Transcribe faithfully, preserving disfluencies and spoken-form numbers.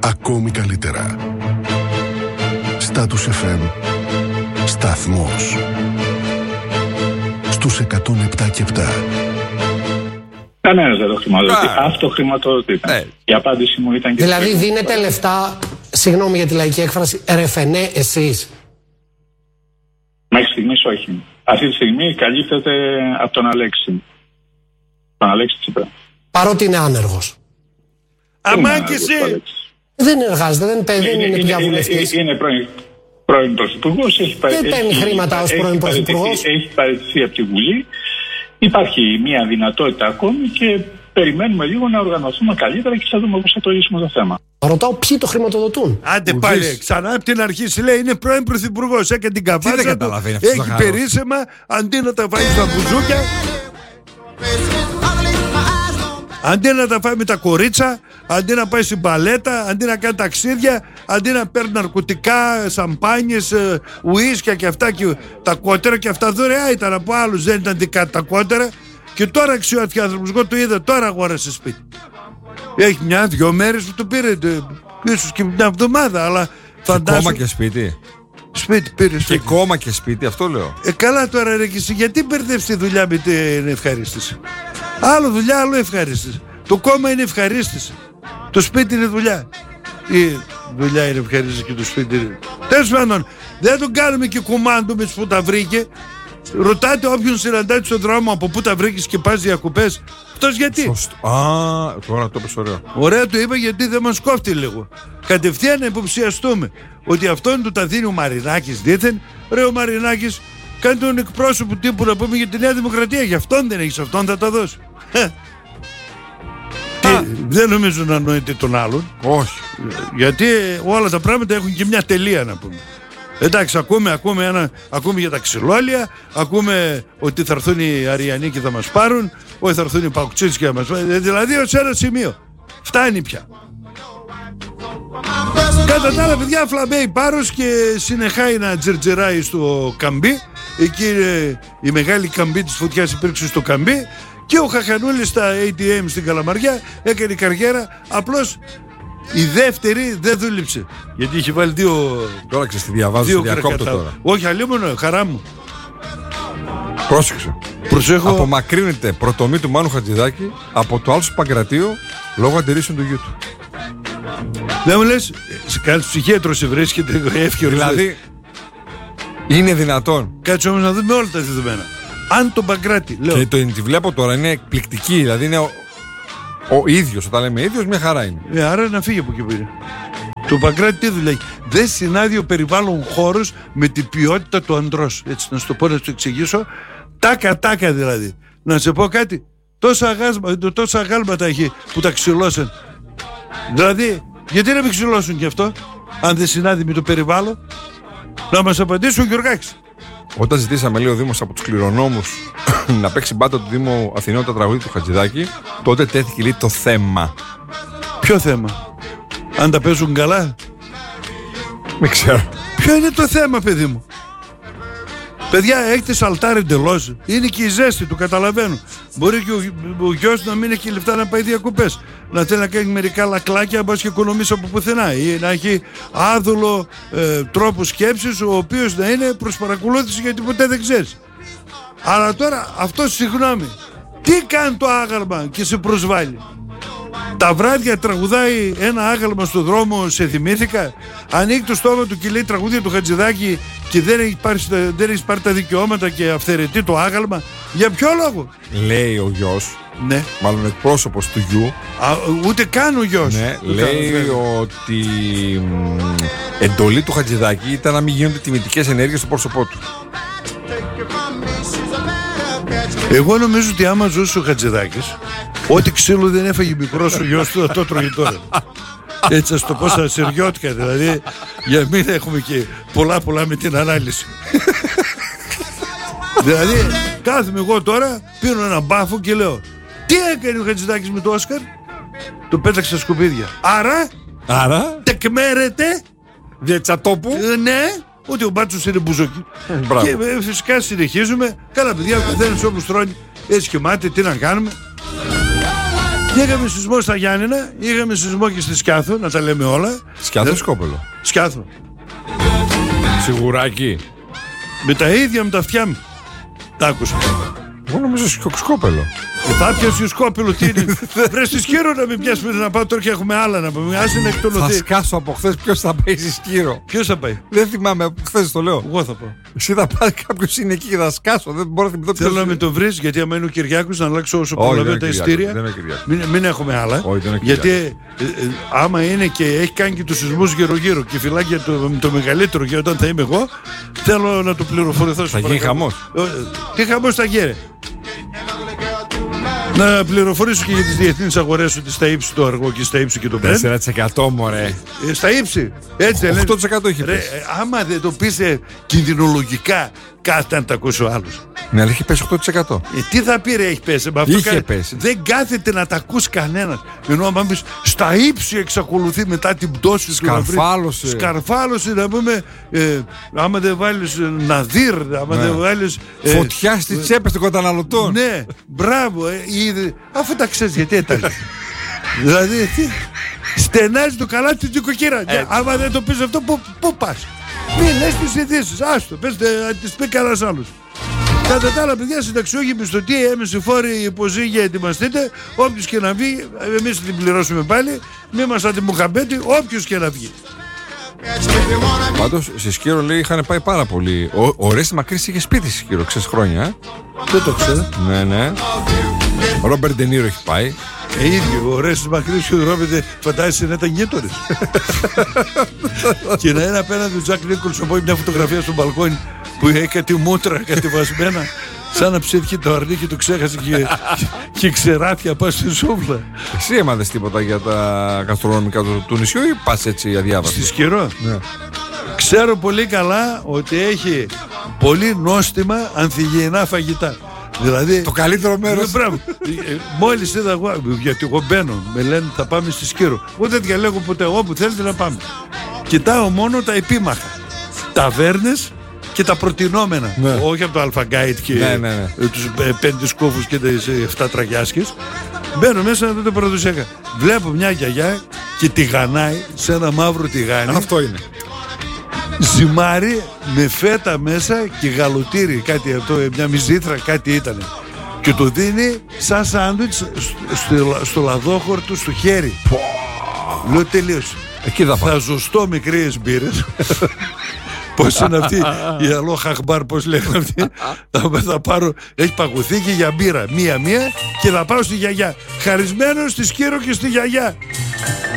ακόμη καλύτερα. Status εφ εμ, σταθμός στους εκατόν επτά και επτά. Κανένας δεν το χρηματοδοτεί. Αυτό χρηματοδοτείται. Ε. Η απάντηση μου ήταν και... Δηλαδή δίνετε λεφτά, συγγνώμη για τη λαϊκή έκφραση, ρεφενέ εσείς? Μέχρι στιγμής όχι. Αυτή τη στιγμή καλύπτεται από τον Αλέξη. Τον Αλέξη Τσίπρα. Παρότι είναι άνεργος. Αμά και εσύ. Δεν εργάζεται, δεν παίρνει, είναι, είναι πια βουλευτής. Είναι, είναι πρώην, πρώην πρωθυπουργός. Δεν παίρνει χρήματα ως πρώην πρωθυπουργός. Έχει παραιτηθεί από τη Βουλή. Υπάρχει μια δυνατότητα ακόμη και περιμένουμε λίγο να οργανωθούμε καλύτερα και θα δούμε πώς θα το λύσουμε το θέμα. Ρωτάω ποιοι το χρηματοδοτούν. Άντε πάλι, ξανά από την αρχή λέει είναι πρώην πρωθυπουργός. Έκανε την καβάτσα του, έχει περίσσεμα, αντί να τα φάει στα μπουζούκια, αντί να τα φάει με τα κορίτσα, αντί να πάει στην παλέτα, αντί να κάνει ταξίδια, αντί να παίρνει ναρκωτικά, σαμπάνιες, ουίσκια και αυτά, και τα κότερα, και αυτά δωρεά ήταν από άλλους, δεν ήταν δικά τα κότερα. Και τώρα αξιώθηκε άνθρωπος, εγώ το είδα, τώρα αγόρασε σπίτι. Έχει μια, δυο μέρες που το πήρε, ίσως και μια εβδομάδα, αλλά φαντάζομαι. Κόμμα και σπίτι. Σπίτι πήρε. Και κόμμα και σπίτι, αυτό λέω. Ε, καλά τώρα ρε και εσύ, γιατί μπερδεύεις τη δουλειά με την ευχαρίστηση? Άλλο δουλειά, άλλο ευχαρίστηση. Το κόμμα είναι ευχαρίστηση. Το σπίτι είναι δουλειά. Η δουλειά είναι ευχαρίστηση και το σπίτι είναι. Τέλος πάντων, δεν τον κάνουμε και κουμάντο με τους που τα βρήκε. Ρωτάτε όποιον συναντάτε στον δρόμο από πού τα βρήκες και πας διακοπές. Αυτός γιατί? Σωστό. Α, τώρα το είπες ωραίο. Ωραία το είπα, γιατί δεν μας κόφτει λίγο. Κατευθείαν να υποψιαστούμε ότι αυτόν του τα δίνει ο Μαρινάκης δήθεν. Ρε ο Μαρινάκης κάνει τον εκπρόσωπο τύπου να πούμε για τη Νέα Δημοκρατία. Γι' αυτόν δεν έχεις, αυτόν θα τα δώσει. Τι, δεν νομίζω να νοείται τον άλλον. Όχι. Γιατί όλα τα πράγματα έχουν και μια τελεία να πούμε. Εντάξει, ακούμε, ακούμε, ένα, ακούμε για τα ξυλόλια, ακούμε ότι θα έρθουν οι Αριανοί και θα μας πάρουν, ότι θα έρθουν οι Παουκτσίς και θα μας πάρουν. Δηλαδή ως ένα σημείο. Φτάνει πια. Κατά τα άλλα, παιδιά, φλαμπέει πάρος και συνεχάει να τζερτζεράει στο Καμπί. Εκεί είναι η μεγάλη καμπή της φωτιάς, υπήρξε στο Καμπί. Και ο Χαχανούλης στα έι τι εμ στην Καλαμαριά έκανε καριέρα. Απλώς η δεύτερη δεν δούλεψε. Γιατί είχε βάλει δύο. Τώρα ξέρεις τι διαβάζω, διακόπτω τώρα. Όχι, αλλήμωνο, χαρά μου. Πρόσεξε. Προσέχω. Απομακρύνεται προτομή του Μάνου Χατζηδάκη από το Άλσο Παγκρατίου λόγω αντιρρήσεων του γιού του. Δεν μου λες, σε κάτι ψυχίατρο σε βρίσκεται εύκαιρο. Δηλαδή, είναι δυνατόν. Κάτσε όμως να δούμε όλα τα δεδομένα. Αν τον Παγκράτη, λέω. Και το τη βλέπω τώρα, είναι εκπληκτική. Δηλαδή είναι ο, ο ίδιος, όταν λέμε ίδιος, μια χαρά είναι. Ε, άρα να φύγει από εκεί πέρα. Το Παγκράτη τι δουλειά. Δεν συνάδει ο περιβάλλον χώρος με την ποιότητα του ανδρός. Έτσι, να σου το πω, να σου το εξηγήσω. Τάκα, τάκα δηλαδή. Να σε πω κάτι. Τόσα, αγάσμα, τόσα αγάλματα έχει που τα ξυλώσαν. Δηλαδή, γιατί να μην ξυλώσουν κι αυτό, αν δεν συνάδει με το περιβάλλον? Να μας απαντήσει ο Γιωργάκης. Όταν ζητήσαμε, λέει ο Δήμος από τους κληρονόμους να παίξει μπάτα του Δήμου Αθηνών τα τραγούδια του Χατζηδάκη, τότε τέθηκε, λέει, το θέμα. Ποιο θέμα? Αν τα παίζουν καλά? Δεν ξέρω. Ποιο είναι το θέμα, παιδί μου? Παιδιά, έχετε σαλτάρει εντελώς. Είναι και η ζέστη, το καταλαβαίνω. Μπορεί και ο, ο γιος να μην έχει λεφτά να πάει διακοπές. Να θέλει να κάνει μερικά λακλάκια, μπας και οικονομήσει από πουθενά. Ή να έχει άδουλο ε, τρόπο σκέψης, ο οποίος να είναι προς παρακολούθηση, γιατί ποτέ δεν ξέρεις. Αλλά τώρα αυτό, συγγνώμη, τι κάνει το άγαλμα και σε προσβάλλει? Τα βράδια τραγουδάει ένα άγαλμα στο δρόμο, σε θυμήθηκα. Ανοίγει το στόμα του και λέει τραγούδια του Χατζηδάκη και δεν έχει πάρει, δεν έχει πάρει τα δικαιώματα και αυθαιρετεί το άγαλμα. Για ποιο λόγο? Λέει ο γιος, ναι, μάλλον εκπρόσωπος του γιου. Α, ούτε καν ο γιος. Ναι, λέει καν, ότι μ, εντολή του Χατζηδάκη ήταν να μην γίνονται τιμητικές ενέργειες στο πρόσωπό του. Εγώ νομίζω ότι άμα ζούσε ο Χατζηδάκης, ό,τι ξύλο δεν έφαγε μικρός ο γιος του, το τρώγει τώρα. Έτσι, ας το πω στα σεριώτικα, δηλαδή, για μην έχουμε και πολλά πολλά με την ανάλυση. Δηλαδή, κάθομαι εγώ τώρα, πίνω ένα μπάφο και λέω, τι έκανε ο Χατζηδάκης με το Όσκαρ? Το πέταξε στα σκουπίδια. Άρα, Άρα, τεκμέρεται, διατσατόπου, ε, ναι, ότι ο μπάτσος είναι μπουζόκι. Μπράβο. Και ε, φυσικά συνεχίζουμε. Καλά παιδιά, ο καθένας όπως τρώνει, έτσι και μάτι, τι να κάνουμε. Είχαμε σεισμό στα Γιάννενα, είχαμε σεισμό και στη Σκιάθο, να τα λέμε όλα. Σκιάθο Σκόπελο. Σκιάθο. Σιγουράκι. Με τα ίδια με τα αυτιά μου. Τα άκουσα. Εγώ νομίζω Σκόπελο. Και θα πιάσει ο Σκόπελο, τι είναι. Βρε στη Σκύρο να μην πιάσουμε να πάω τώρα και έχουμε άλλα να πούμε. Άσε να εκτονωθεί. Θα σκάσω από χθες ποιος θα πάει στη Σκύρο. Ποιος θα πάει? Δεν θυμάμαι, από χθες το λέω. Εγώ θα πάω. Εσύ θα πάει, κάποιος είναι εκεί και θα σκάσω. Δεν μπορώ να θυμηθώ. Θέλω να με το βρεις, γιατί άμα είναι ο Κυριάκος να αλλάξω όσο προλαβαίνω τα εισιτήρια. Μην, μην έχουμε άλλα. Όχι, γιατί ε, ε, άμα είναι και έχει κάνει και τους σεισμούς γύρω-γύρω και φυλάει και το, το μεγαλύτερο, και όταν θα είμαι εγώ, θέλω να το πληροφορηθώ. Θα γίνει χαμός. Τι χαμός θα γίνει? Να πληροφορήσω και για τις διεθνείς αγορές ότι στα ύψη το αργό και στα ύψη και το Brent. τέσσερα τοις εκατό μωρέ. Ε, στα ύψη. Έτσι δεν οκτώ τοις εκατό έχει πέσει. Ρε, άμα δεν το πεις ε, κινδυνολογικά, κάθε αν τα ακούσει ο άλλος. Ναι, αλλά έχει πέσει οκτώ τοις εκατό. Ε, τι θα πει ρε, έχει πέσει. Με αυτό Είχε κα... πέσει. Δεν κάθεται να τα ακούσει κανένας. Ενώ άμα πεις στα ύψη εξακολουθεί μετά την πτώση του. Σκαρφάλωσε. Σκαρφάλωσε να πούμε. Ε, άμα δεν βάλεις ναδύρ, άμα ναι. δεν βάλεις. Ε, φωτιά στις τσέπες των καταναλωτών. Ναι, μπράβο. Ε, είδε, αφού τα ξέρεις γιατί έταγε. Δηλαδή, τι, στενάζει το καλάτι της νοικοκύρα. Άμα δεν το πεις αυτό, πού, πού πας? Μην λες τις ειδήσεις, άστο, πες, να τις πει κανένας άλλος. Κατά τα άλλα, παιδιά, συνταξιούχοι, μισθωτοί, έμεση φόροι, υποζύγια, ετοιμαστείτε. Όποιος και να βγει, εμείς θα την πληρώσουμε πάλι. Μην μας αντιμουχαμπέτη, όποιος και να βγει. Πάντως, στη Σκύρο λέει είχαν πάει πάρα πολύ. Ο, ο Ρέστη Μακρύς είχε σπίτι στη Σκύρο, ξέρεις χρόνια. Ε? Δεν το ξέρω. Ναι, ναι. Ο Ρόμπερτ Ντενίρο έχει πάει. Ε, ίδιο, ο Ρέστης Μακρύς και ο Ρόμπερτ φαντάζεσαι να ήταν γείτονες. Και να είναι απέναντι ο Τζακ Νίκολσον που έχει μια φωτογραφία στο μπαλκόνι που έχει κάτι μούτρα κατεβασμένα, σαν να ψήθηκε το αρνί και το ξέχασε και, και ξεράφια πάει στη σούβλα. Εσύ έμαθες τίποτα για τα γαστρονομικά του, του νησιού ή πας έτσι αδιάβαστο? Στη Σκύρο. Ναι. Ξέρω πολύ καλά ότι έχει πολύ νόστιμα ανθυγιεινά φαγητά. Δηλαδή, το καλύτερο μέρος. Μπράβο. Μόλις είδα εγώ, γιατί εγώ μπαίνω, με λένε θα πάμε στη Σκύρο. Εγώ δεν διαλέγω ποτέ, όπου θέλετε να πάμε. Κοιτάω μόνο τα επίμαχα. Ταβέρνες και τα προτινόμενα. Ναι. Όχι από το Αλφαγκάιτ και ναι, ναι, ναι. τους πέντε σκούφους και τις εφτά τραγιάσκες. Μπαίνω μέσα να δω το παραδοσιακά. Βλέπω μια γιαγιά και τηγανάει σε ένα μαύρο τηγάνι. Αυτό είναι. Ζυμάρι με φέτα μέσα και γαλοτήρι, κάτι αυτό, μια μυζήθρα, κάτι ήταν. Και το δίνει σαν σάντουιτς στο, στο λαδόχορτο στο χέρι. Λέω τελείωσε. Εκεί θα πάω. Θα ζωστώ με κρύες μπύρες. Πώς είναι αυτή η αλόχα αχμπάρ, πώς λέγανε αυτή. θα, θα πάρω, έχει παγωθεί και για μπύρα μία-μία και θα πάω στη γιαγιά. Χαρισμένο στη Σκύρο και στη γιαγιά.